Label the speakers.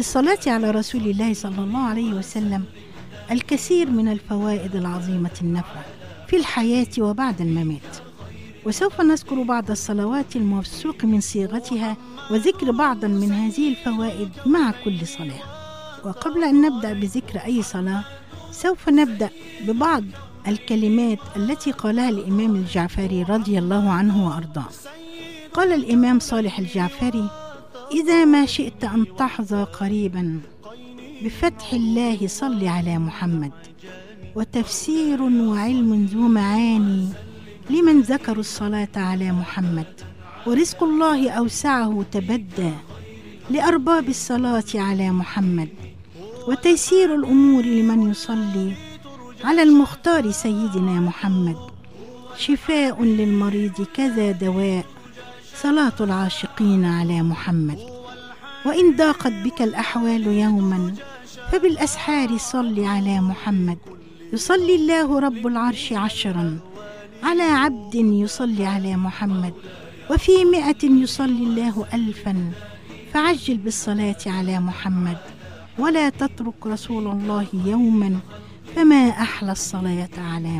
Speaker 1: الصلاة على رسول الله صلى الله عليه وسلم الكثير من الفوائد العظيمة النفع في الحياة وبعد الممات، وسوف نذكر بعض الصلوات الموثوق من صيغتها وذكر بعضا من هذه الفوائد مع كل صلاة. وقبل أن نبدأ بذكر أي صلاة سوف نبدأ ببعض الكلمات التي قالها الإمام الجعفري رضي الله عنه وأرضاه. قال الإمام صالح الجعفري: إذا ما شئت أن تحظى قريبا بفتح الله صل على محمد، وتفسير وعلم ذو معاني لمن ذكروا الصلاة على محمد، ورزق الله أوسعه تبدى لأرباب الصلاة على محمد، وتيسير الأمور لمن يصلي على المختار سيدنا محمد، شفاء للمريض كذا دواء صلاة العاشقين على محمد، وإن ضاقت بك الأحوال يوما فبالأسحار صل على محمد، يصلي الله رب العرش 10 على عبد يصلي على محمد، وفي 100 يصلي الله 1000، فعجل بالصلاة على محمد، ولا تترك رسول الله يوما، فما أحلى الصلاة على